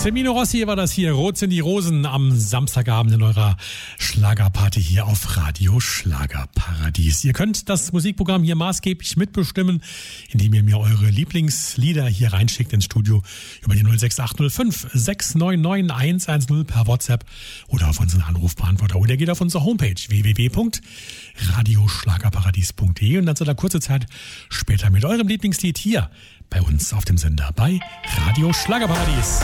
Semino Rossi war das hier. Rot sind die Rosen am Samstagabend in eurer Schlagerparty hier auf Radio Schlagerparadies. Ihr könnt das Musikprogramm hier maßgeblich mitbestimmen, indem ihr mir eure Lieblingslieder hier reinschickt ins Studio über die 06805 699 110 per WhatsApp oder auf unseren Anrufbeantworter. Oder geht auf unsere Homepage www.radioschlagerparadies.de und dann seid ihr kurze Zeit später mit eurem Lieblingslied hier bei uns auf dem Sender bei Radio Schlagerparadies.